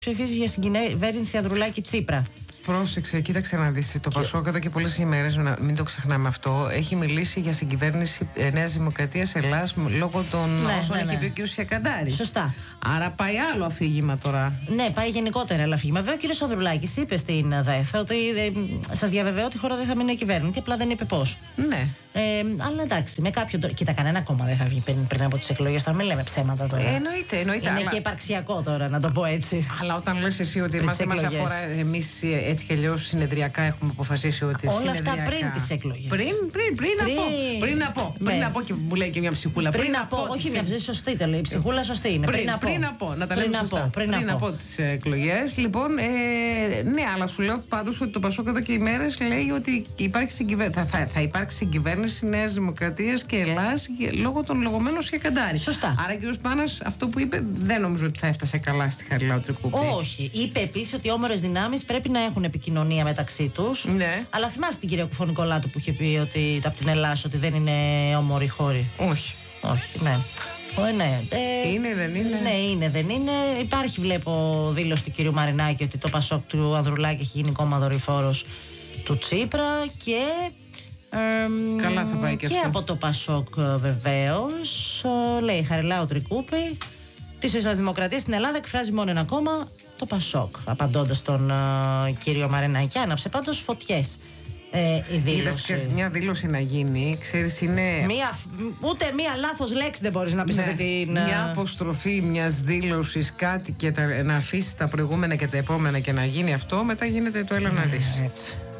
ψηφίσει για συγκυβέρνηση Ανδρουλάκη-Τσίπρα. Πρόσεξε, κοίταξε να δεις. Το Πασόκ εδώ και πολλές ημέρες, μην το ξεχνάμε αυτό, έχει μιλήσει για συγκυβέρνηση Νέας Δημοκρατίας Ελλάς λόγω των όσων έχει πει ο κ. Σιακαντάρης. Σωστά. Άρα πάει άλλο αφήγημα τώρα. Ναι, πάει γενικότερα άλλο αφήγημα. Βέβαια, ο κ. Ανδρουλάκης είπε στην ΔΕΘ ότι σας διαβεβαιώ ότι η χώρα δεν θα μείνει κυβέρνητη, απλά δεν είπε πώς. Ναι. Αλλά εντάξει, με κάποιον. Κοίτα, κανένα κόμμα δεν θα βγει πριν από τις εκλογές. Τώρα μην λέμε ψέματα τώρα. Εννοείται. Είναι αλλά... και υπαρξιακό τώρα, να το πω έτσι. Αλλά όταν λες εσύ ότι εμάς δεν μας αφορά, εμείς έτσι κι αλλιώς συνεδριακά έχουμε αποφασίσει ότι. Όλα αυτά πριν τις εκλογές. Πριν να πω και μου λέει και μια ψυχούλα. Πριν να πω, όχι μια ψυχούλα, σωστή το λέει. Η ψυχούλα σωστή είναι. Πριν να πω, να τα λέμε σωστά. Πριν από τις εκλογές. Λοιπόν, ναι, αλλά σου λέω πάντως ότι το Πασόκ εδώ και ημέρες λέει ότι θα υπάρξει συγκυβέρνηση Νέας Δημοκρατίας και Ελλάς λόγω των λεγόμενων Σιακαντάρη. Σωστά. Άρα ο κ. Πάνας αυτό που είπε δεν νομίζω ότι θα έφτασε καλά στη Χαριλάου Τρικούπη. Όχι. Είπε επίσης ότι οι όμορες δυνάμεις πρέπει να έχουν επικοινωνία μεταξύ τους. Ναι. Αλλά θυμάσαι την κυρία Κουφωνικολάτου που είχε πει ότι από την Ελλάδα ότι δεν είναι όμοροι χώροι. Όχι. Όχι, ναι. Ναι. Είναι, δεν είναι. Ναι, είναι, δεν είναι. Υπάρχει, βλέπω, δήλωση του κυρίου Μαρινάκη ότι το Πασόκ του Ανδρουλάκη έχει γίνει κόμμα δορυφόρος του Τσίπρα και. Καλά θα πάει και αυτό. Και από το Πασόκ βεβαίως λέει η Χαριλάου Τρικούπη τη Σοσιαλδημοκρατία στην Ελλάδα εκφράζει μόνο ένα κόμμα, το Πασόκ, απαντώντας τον κύριο Μαρινάκη. Άναψε πάντως φωτιές η δήλωση. Είδες, μια δήλωση να γίνει, ξέρεις, είναι. Ούτε μία λάθος λέξη δεν μπορείς να πεις αυτή την. Μια αποστροφή μιας δήλωσης, κάτι και να αφήσεις τα προηγούμενα και τα επόμενα και να γίνει αυτό, μετά γίνεται το έλα να δεις. Έτσι.